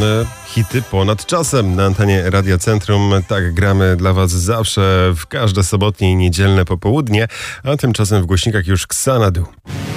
hity ponad czasem na antenie Radia Centrum. Tak gramy dla Was zawsze w każde sobotnie i niedzielne popołudnie, a tymczasem w głośnikach już Xanadu.